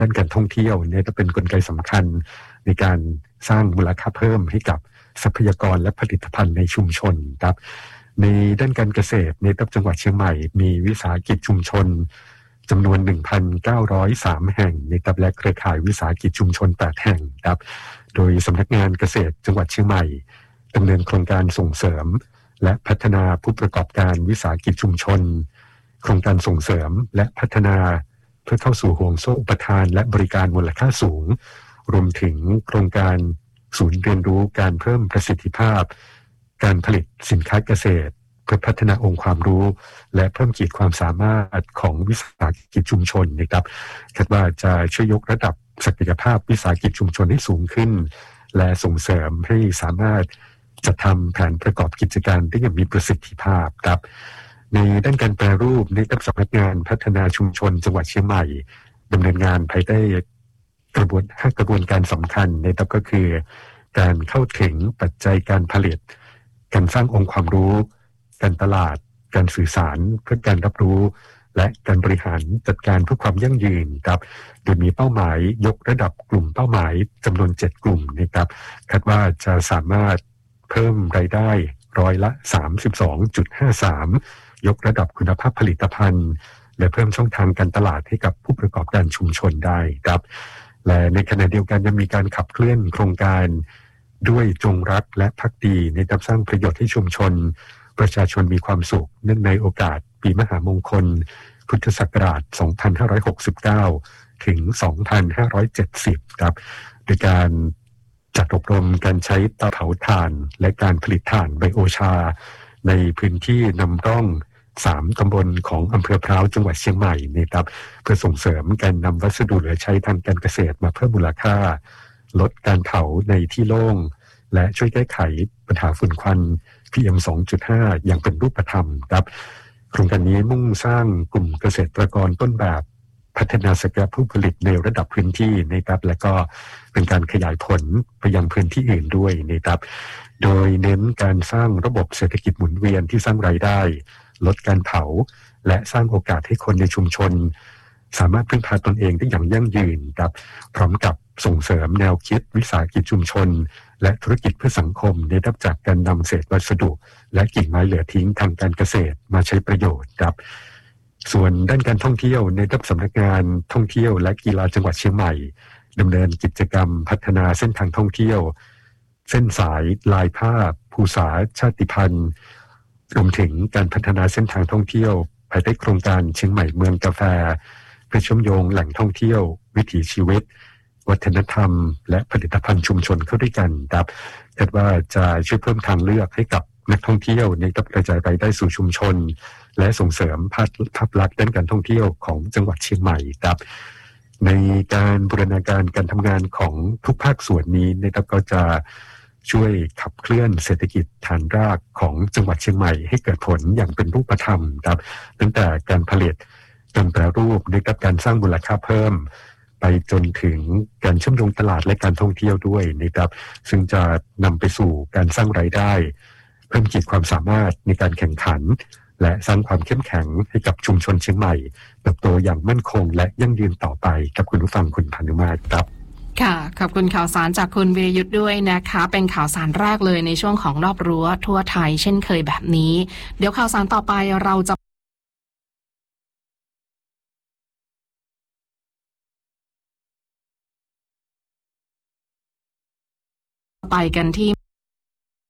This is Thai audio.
ด้านการท่องเที่ยวเนี่ยจะเป็นกลไกสำคัญในการสร้างมูลค่าเพิ่มให้กับทรัพยากรและผลิตภัณฑ์ในชุมชนครับในด้านการเกษตรในจังหวัดเชียงใหม่มีวิสาหกิจชุมชนจำนวน 1,903 แห่งในและเครือข่ายวิสาหกิจชุมชน 8 แห่งครับโดยสำนักงานเกษตรจังหวัดเชียงใหม่ดำเนินโครงการส่งเสริมและพัฒนาผู้ประกอบการวิสาหกิจชุมชนโครงการส่งเสริมและพัฒนาเพื่อเข้าสู่ห่วงโซ่อุปทานและบริการมูลค่าสูงรวมถึงโครงการศูนย์เรียนรู้การเพิ่มประสิทธิภาพการผลิตสินค้าเกษตรเพื่อพัฒนาองค์ความรู้และเพิ่มขีดความสามารถของวิสาหกิจชุมชนนะครับคาดว่าจะช่วยยกระดับศักยภาพวิสาหกิจชุมชนให้สูงขึ้นและส่งเสริมให้สามารถจัดทำแผนประกอบกิจการได้อย่างมีประสิทธิภาพครับในด้านการแปรรูปในสำนักงานพัฒนาชุมชนจังหวัดเชียงใหม่ดำเนินงานภายใต้กระบวนการสำคัญนะครับก็คือการเข้าถึงปัจจัยการผลิตการสร้างองค์ความรู้การตลาดการสื่อสารเพื่อการรับรู้และการบริหารจัดการเพื่อความยั่งยืนครับโดยมีเป้าหมายยกระดับกลุ่มเป้าหมายจำนวน7กลุ่มนะครับคาดว่าจะสามารถเพิ่มรายได้ร้อยละ 32.53 ยกระดับคุณภาพผลิตภัณฑ์และเพิ่มช่องทางการตลาดให้กับผู้ประกอบการชุมชนได้ครับและในขณะเดียวกันยังมีการขับเคลื่อนโครงการด้วยจงรักและภักดีในการสร้างประโยชน์ให้ชุมชนประชาชนมีความสุขเนื่องในโอกาสปีมหามงคลพุทธศักราช 2569 ถึง 2570 ครับโดยการจัดอบรมการใช้เตาเผาถ่านและการผลิตถ่านไบโอชาในพื้นที่นำร่อง3ตำบลของอำเภอพร้าวจังหวัดเชียงใหม่นะครับเพื่อส่งเสริมการนำวัสดุเหลือใช้ทางการเกษตรมาเพิ่มมูลค่าลดการเผาในที่โล่งและช่วยแก้ไขปัญหาฝุ่นควัน PM 2.5 อย่างเป็นรูปธรรมครับโครงการนี้มุ่งสร้างกลุ่มเกษตรกรต้นแบบพัฒนาศักยภาพผู้ผลิตในระดับพื้นที่นะครับและก็เป็นการขยายผลไปยังพื้นที่อื่นด้วยนะครับโดยเน้นการสร้างระบบเศรษฐกิจหมุนเวียนที่สร้างรายได้ลดการเผาและสร้างโอกาสให้คนในชุมชนสามารถพึ่งพาตนเองได้อย่างยั่งยืนครับพร้อมกับส่งเสริมแนวคิดวิสาหกิจชุมชนและธุรกิจเพื่อสังคมในด้านจากการนำเศษวัสดุและกิ่งไม้เหลือทิ้งทางการเกษตรมาใช้ประโยชน์ครับส่วนด้านการท่องเที่ยวในด้านสำนักงานท่องเที่ยวและกีฬาจังหวัดเชียงใหม่ดำเนินกิจกรรมพัฒนาเส้นทางท่องเที่ยวเส้นสายลายผ้าภูษาชาติพันธุ์รวมถึงการพัฒนาเส้นทางท่องเที่ยวภายใต้โครงการเชียงใหม่เมืองกาแฟเพื่อเชื่อมโยงแหล่งท่องเที่ยววิถีชีวิตวัฒนธรรมและผลิตภัณฑ์ชุมชนเข้าด้วยกันครับคาดว่าจะช่วยเพิ่มทางเลือกให้กับนักท่องเที่ยวในการกระจายรายได้สู่ชุมชนและส่งเสริมภาพลักษณ์ด้านการท่องเที่ยวของจังหวัดเชียงใหม่ครับในการบูรณาการการทำงานของทุกภาคส่วนนี้นะครับก็จะช่วยขับเคลื่อนเศรษฐกิจฐานรากของจังหวัดเชียงใหม่ให้เกิดผลอย่างเป็นรูปธรรมครับตั้งแต่การผลิตการแปรรูปในการสร้างมูลค่าเพิ่มไปจนถึงการเชื่อมโยงตลาดและการท่องเที่ยวด้วยนะครับซึ่งจะนำไปสู่การสร้างรายได้เพิ่มขีดความสามารถในการแข่งขันและสร้างความเข้มแข็งให้กับชุมชนเชียงใหม่เติบโตอย่างมั่นคงและยั่งยืนต่อไปกับคุณผู้ฟังคุณพานุมาตรครับค่ะขอบคุณข่าวสารจากคุณวีรยุทธ์ด้วยนะคะเป็นข่าวสารแรกเลยในช่วงของรอบรั้วทั่วไทยเช่นเคยแบบนี้เดี๋ยวข่าวสารต่อไปเราจะไปกันที่